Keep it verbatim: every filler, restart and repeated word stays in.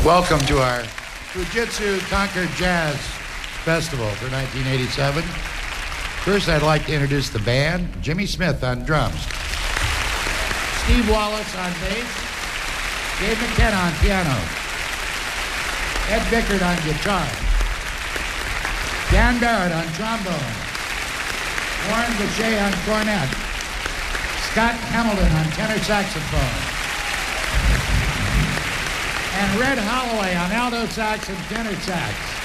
Welcome to our Fujitsu Concord Jazz Festival for nineteen eighty-seven. First, I'd like to introduce the band. Jimmy Smith on drums. Steve Wallace on bass. Dave McKenna on piano. Ed Bickert on guitar. Dan Barrett on trombone. Warren Boucher on cornet. Scott Hamilton on tenor saxophone. And Red Holloway on alto sax and tenor sax.